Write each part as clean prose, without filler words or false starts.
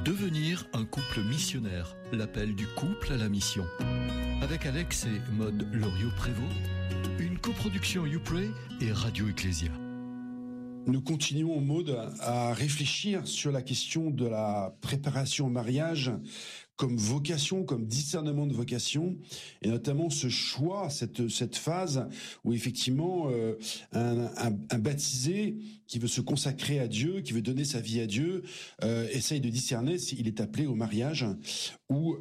Devenir un couple missionnaire, l'appel du couple à la mission. Avec Alex et Maude Loriot-Prévost, une coproduction YouPray et Radio Ecclésia. Nous continuons, Maude, à réfléchir sur la question de la préparation au mariage comme vocation, comme discernement de vocation, et notamment ce choix, cette phase où effectivement un baptisé qui veut se consacrer à Dieu, qui veut donner sa vie à Dieu, essaye de discerner s'il est appelé au mariage ou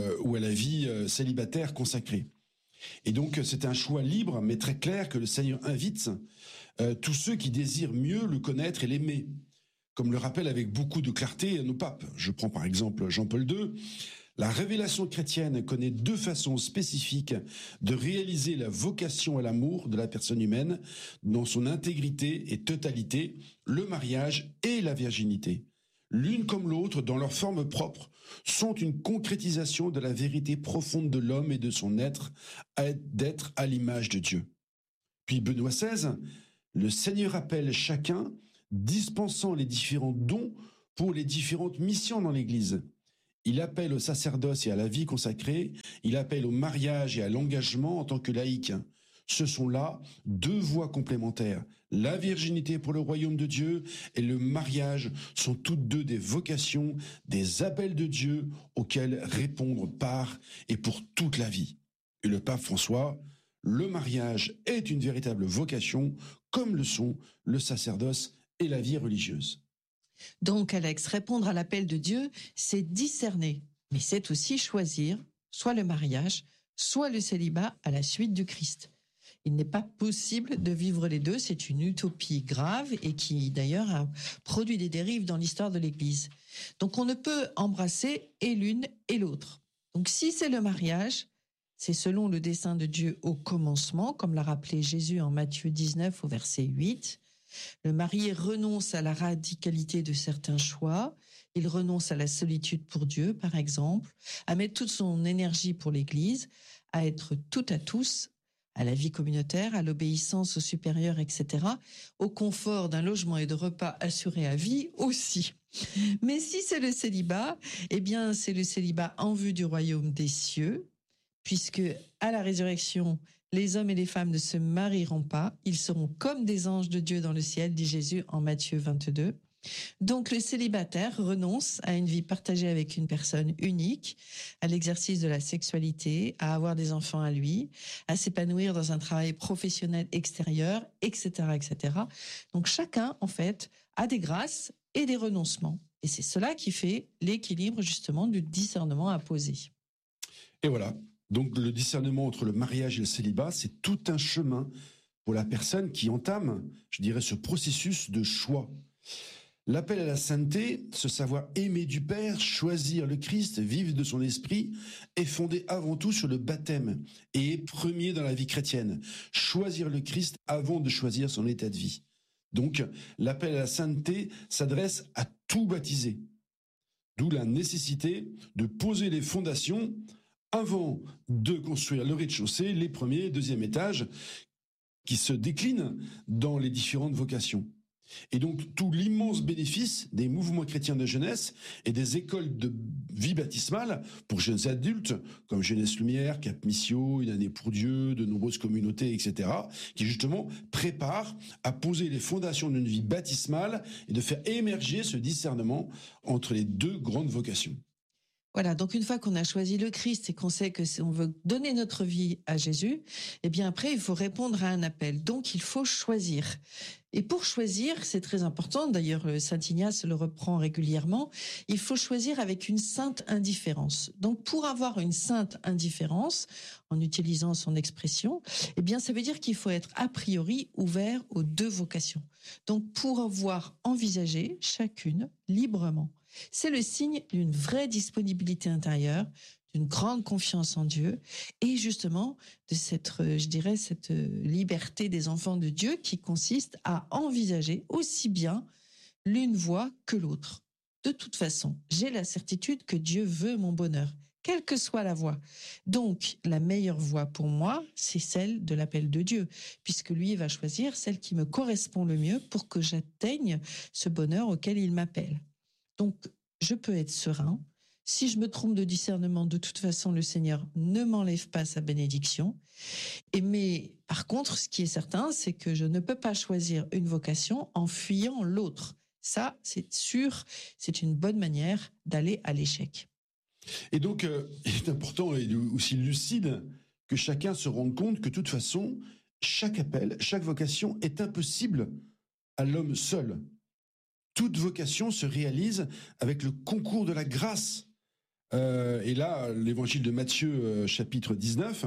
à la vie célibataire consacrée. Et donc c'est un choix libre mais très clair que le Seigneur invite tous ceux qui désirent mieux le connaître et l'aimer, comme le rappelle avec beaucoup de clarté nos papes. Je prends par exemple Jean-Paul II. La révélation chrétienne connaît deux façons spécifiques de réaliser la vocation à l'amour de la personne humaine dans son intégrité et totalité, le mariage et la virginité. L'une comme l'autre, dans leur forme propre, sont une concrétisation de la vérité profonde de l'homme et de son être, d'être à l'image de Dieu. Puis Benoît XVI, le Seigneur appelle chacun, dispensant les différents dons pour les différentes missions dans l'Église. Il appelle au sacerdoce et à la vie consacrée, il appelle au mariage et à l'engagement en tant que laïc. Ce sont là deux voies complémentaires. La virginité pour le royaume de Dieu et le mariage sont toutes deux des vocations, des appels de Dieu auxquels répondre par et pour toute la vie. Et le pape François, le mariage est une véritable vocation, comme le sont le sacerdoce et la vie religieuse. Donc, Alex, répondre à l'appel de Dieu, c'est discerner, mais c'est aussi choisir soit le mariage, soit le célibat à la suite du Christ. Il n'est pas possible de vivre les deux, c'est une utopie grave et qui d'ailleurs a produit des dérives dans l'histoire de l'Église. Donc on ne peut embrasser et l'une et l'autre. Donc si c'est le mariage, c'est selon le dessein de Dieu au commencement, comme l'a rappelé Jésus en Matthieu 19 au verset 8. Le marié renonce à la radicalité de certains choix, il renonce à la solitude pour Dieu, par exemple, à mettre toute son énergie pour l'Église, à être tout à tous, à la vie communautaire, à l'obéissance aux supérieurs, etc., au confort d'un logement et de repas assurés à vie aussi. Mais si c'est le célibat, eh bien c'est le célibat en vue du royaume des cieux, puisque à la résurrection, les hommes et les femmes ne se marieront pas, ils seront comme des anges de Dieu dans le ciel, dit Jésus en Matthieu 22. Donc le célibataire renonce à une vie partagée avec une personne unique, à l'exercice de la sexualité, à avoir des enfants à lui, à s'épanouir dans un travail professionnel extérieur, etc., etc. Donc chacun, en fait, a des grâces et des renoncements. Et c'est cela qui fait l'équilibre, justement, du discernement à poser. Et voilà. Donc le discernement entre le mariage et le célibat, c'est tout un chemin pour la personne qui entame, je dirais, ce processus de choix. L'appel à la sainteté, ce savoir aimer du Père, choisir le Christ, vivre de son esprit, est fondé avant tout sur le baptême et est premier dans la vie chrétienne. Choisir le Christ avant de choisir son état de vie. Donc l'appel à la sainteté s'adresse à tout baptisé. D'où la nécessité de poser les fondations avant de construire le rez-de-chaussée, les premiers et deuxième étages qui se déclinent dans les différentes vocations. Et donc tout l'immense bénéfice des mouvements chrétiens de jeunesse et des écoles de vie baptismale pour jeunes adultes comme Jeunesse Lumière, Cap Missio, Une année pour Dieu, de nombreuses communautés, etc., qui justement préparent à poser les fondations d'une vie baptismale et de faire émerger ce discernement entre les deux grandes vocations. Voilà, donc une fois qu'on a choisi le Christ et qu'on sait que on veut donner notre vie à Jésus, eh bien après il faut répondre à un appel. Donc il faut choisir. Et pour choisir, c'est très important, d'ailleurs Saint Ignace le reprend régulièrement, il faut choisir avec une sainte indifférence. Donc pour avoir une sainte indifférence, en utilisant son expression, eh bien ça veut dire qu'il faut être a priori ouvert aux deux vocations. Donc pour avoir envisagé chacune librement. C'est le signe d'une vraie disponibilité intérieure, d'une grande confiance en Dieu et justement de cette, je dirais, cette liberté des enfants de Dieu qui consiste à envisager aussi bien l'une voie que l'autre. De toute façon, j'ai la certitude que Dieu veut mon bonheur, quelle que soit la voie. Donc, la meilleure voie pour moi, c'est celle de l'appel de Dieu, puisque lui va choisir celle qui me correspond le mieux pour que j'atteigne ce bonheur auquel il m'appelle. Donc, je peux être serein. Si je me trompe de discernement, de toute façon, le Seigneur ne m'enlève pas sa bénédiction. Mais par contre, ce qui est certain, c'est que je ne peux pas choisir une vocation en fuyant l'autre. Ça, c'est sûr, c'est une bonne manière d'aller à l'échec. Et donc, il est important et aussi lucide que chacun se rende compte que de toute façon, chaque appel, chaque vocation est impossible à l'homme seul. Toute vocation se réalise avec le concours de la grâce. Et là, l'évangile de Matthieu, chapitre 19,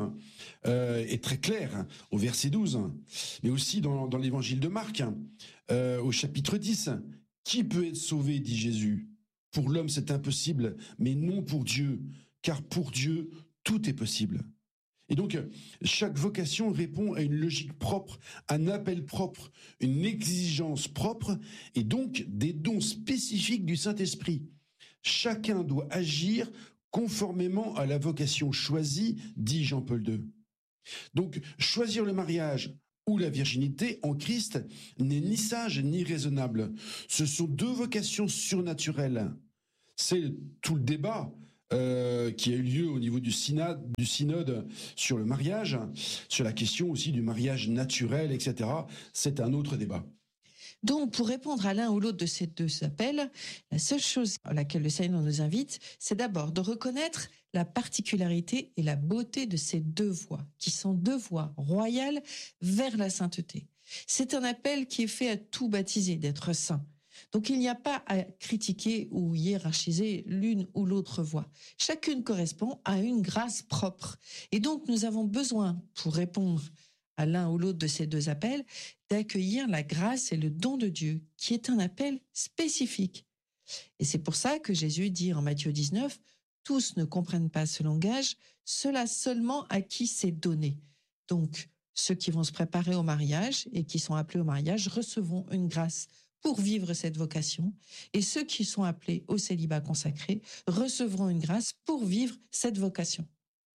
est très clair, au verset 12. Mais aussi dans l'évangile de Marc, au chapitre 10. Qui peut être sauvé, dit Jésus? Pour l'homme, c'est impossible, mais non pour Dieu, car pour Dieu, tout est possible. Et donc, chaque vocation répond à une logique propre, un appel propre, une exigence propre, et donc des dons spécifiques du Saint-Esprit. Chacun doit agir conformément à la vocation choisie, dit Jean-Paul II. Donc, choisir le mariage ou la virginité en Christ n'est ni sage ni raisonnable. Ce sont deux vocations surnaturelles. C'est tout le débat qui a eu lieu au niveau du synode sur le mariage, sur la question aussi du mariage naturel, etc. C'est un autre débat. Donc, pour répondre à l'un ou l'autre de ces deux appels, la seule chose à laquelle le Seigneur nous invite, c'est d'abord de reconnaître la particularité et la beauté de ces deux voies, qui sont deux voies royales vers la sainteté. C'est un appel qui est fait à tout baptisé, d'être saint. Donc, il n'y a pas à critiquer ou hiérarchiser l'une ou l'autre voie. Chacune correspond à une grâce propre. Et donc, nous avons besoin, pour répondre à l'un ou l'autre de ces deux appels, d'accueillir la grâce et le don de Dieu, qui est un appel spécifique. Et c'est pour ça que Jésus dit en Matthieu 19, « Tous ne comprennent pas ce langage, cela seulement à qui c'est donné. » Donc, ceux qui vont se préparer au mariage et qui sont appelés au mariage recevront une grâce pour vivre cette vocation, et ceux qui sont appelés au célibat consacré recevront une grâce pour vivre cette vocation.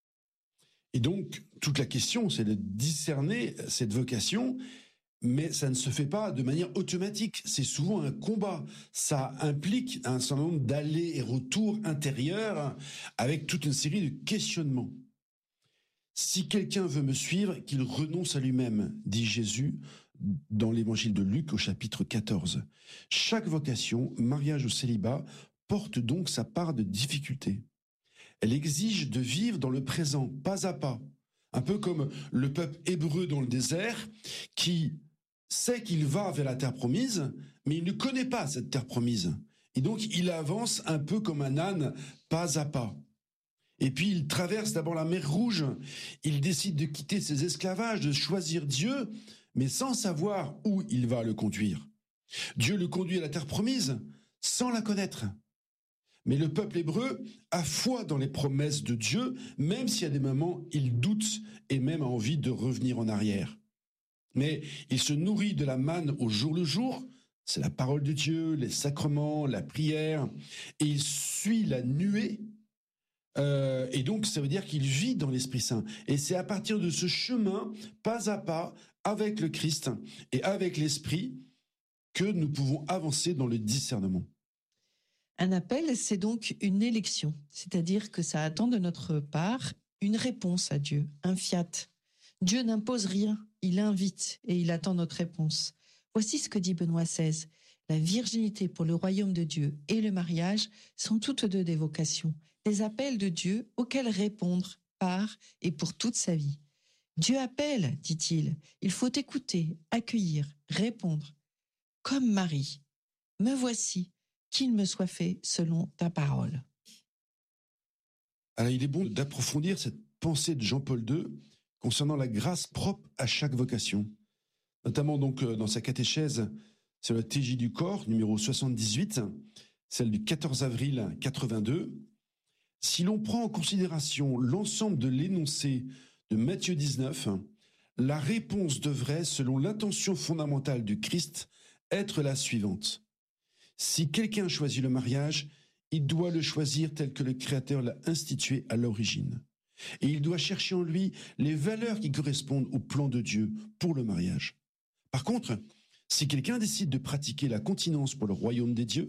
Et donc, toute la question, c'est de discerner cette vocation, mais ça ne se fait pas de manière automatique. C'est souvent un combat. Ça implique un certain nombre d'allers et retours intérieurs avec toute une série de questionnements. Si quelqu'un veut me suivre, qu'il renonce à lui-même, dit Jésus dans l'évangile de Luc au chapitre 14. Chaque vocation, mariage ou célibat, porte donc sa part de difficulté. Elle exige de vivre dans le présent, pas à pas. Un peu comme le peuple hébreu dans le désert, qui sait qu'il va vers la terre promise, mais il ne connaît pas cette terre promise. Et donc, il avance un peu comme un âne, pas à pas. Et puis, il traverse d'abord la mer Rouge. Il décide de quitter ses esclavages, de choisir Dieu, mais sans savoir où il va le conduire. Dieu le conduit à la terre promise, sans la connaître. Mais le peuple hébreu a foi dans les promesses de Dieu, même si à des moments il doute et même a envie de revenir en arrière. Mais il se nourrit de la manne au jour le jour, c'est la parole de Dieu, les sacrements, la prière, et il suit la nuée, et donc ça veut dire qu'il vit dans l'Esprit Saint. Et c'est à partir de ce chemin, pas à pas, avec le Christ et avec l'Esprit, que nous pouvons avancer dans le discernement. Un appel, c'est donc une élection, c'est-à-dire que ça attend de notre part une réponse à Dieu, un fiat. Dieu n'impose rien, il invite et il attend notre réponse. Voici ce que dit Benoît XVI. La virginité pour le royaume de Dieu et le mariage sont toutes deux des vocations, des appels de Dieu auxquels répondre par et pour toute sa vie. Dieu appelle, dit-il, il faut écouter, accueillir, répondre. Comme Marie, me voici, qu'il me soit fait selon ta parole. Alors, il est bon d'approfondir cette pensée de Jean-Paul II concernant la grâce propre à chaque vocation, notamment donc dans sa catéchèse sur le TJ du corps, numéro 78, celle du 14 avril 82. Si l'on prend en considération l'ensemble de l'énoncé de Matthieu 19, la réponse devrait, selon l'intention fondamentale du Christ, être la suivante. Si quelqu'un choisit le mariage, il doit le choisir tel que le Créateur l'a institué à l'origine. Et il doit chercher en lui les valeurs qui correspondent au plan de Dieu pour le mariage. Par contre, si quelqu'un décide de pratiquer la continence pour le royaume des dieux,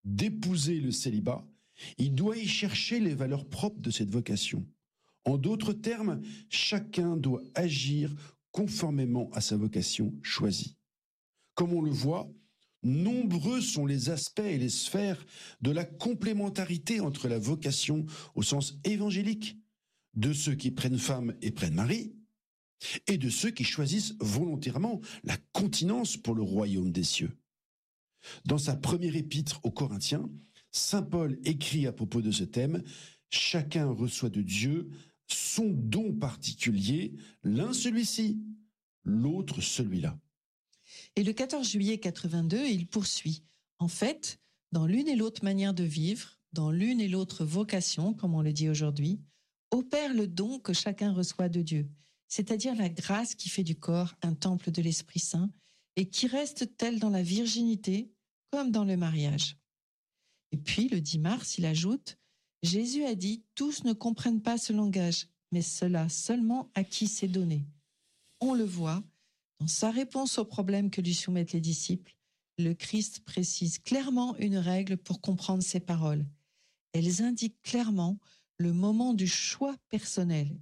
d'épouser le célibat, il doit y chercher les valeurs propres de cette vocation. En d'autres termes, chacun doit agir conformément à sa vocation choisie. Comme on le voit, nombreux sont les aspects et les sphères de la complémentarité entre la vocation au sens évangélique, de ceux qui prennent femme et prennent mari, et de ceux qui choisissent volontairement la continence pour le royaume des cieux. Dans sa première épître aux Corinthiens, saint Paul écrit à propos de ce thème: « Chacun reçoit de Dieu son don particulier, l'un celui-ci, l'autre celui-là. » Et le 14 juillet 82, il poursuit. En fait, dans l'une et l'autre manière de vivre, dans l'une et l'autre vocation, comme on le dit aujourd'hui, opère le don que chacun reçoit de Dieu, c'est-à-dire la grâce qui fait du corps un temple de l'Esprit Saint et qui reste telle dans la virginité comme dans le mariage. Et puis, le 10 mars, il ajoute: « Jésus a dit, tous ne comprennent pas ce langage, mais cela seulement à qui c'est donné. » On le voit, dans sa réponse aux problèmes que lui soumettent les disciples, le Christ précise clairement une règle pour comprendre ces paroles. Elles indiquent clairement le moment du choix personnel